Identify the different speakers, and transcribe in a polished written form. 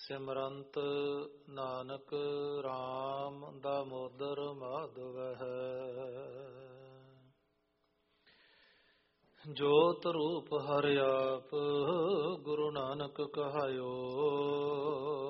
Speaker 1: ਸਿਮਰੰਤ Nanak RAM Damodar Madhav. ਜੋਤ ਰੂਪ ਹਰਿ ਆਪ ਗੁਰੂ ਨਾਨਕ ਕਹਾਇਓ।